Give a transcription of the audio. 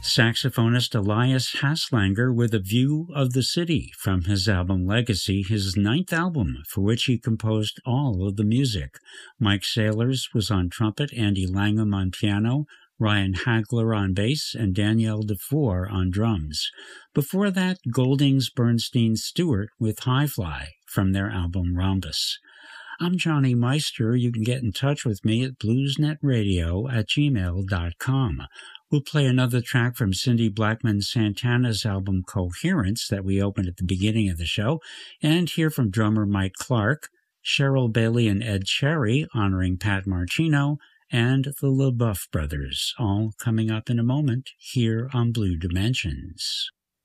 Saxophonist Elias Haslanger with a view of the city from his album Legacy, his ninth album, for which he composed all of the music. Mike Saylors was on trumpet, Andy Langham on piano, Ryan Hagler on bass, and Danielle DeFore on drums. Before that, Goldings, Bernstein, Stewart with High Fly from their album Rhombus. I'm Johnny Meister. You can get in touch with me at bluesnetradio@gmail.com. We'll play another track from Cindy Blackman Santana's album Coherence that we opened at the beginning of the show, and hear from drummer Mike Clark, Cheryl Bailey and Ed Cherry honoring Pat Martino, and the LaBeouf Brothers, all coming up in a moment here on Blue Dimensions.